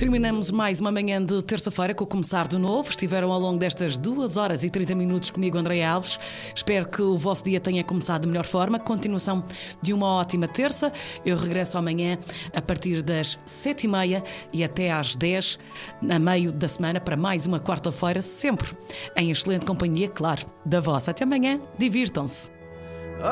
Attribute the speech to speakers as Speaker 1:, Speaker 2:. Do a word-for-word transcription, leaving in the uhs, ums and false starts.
Speaker 1: Terminamos mais uma manhã de terça-feira com o Começar de Novo. Estiveram ao longo destas duas horas e trinta minutos comigo, André Alves. Espero que o vosso dia tenha começado de melhor forma. Continuação de uma ótima terça. Eu regresso amanhã a partir das sete e meia e até às dez, a meio da semana, para mais uma quarta-feira, sempre em excelente companhia, claro, da vossa. Até amanhã. Divirtam-se.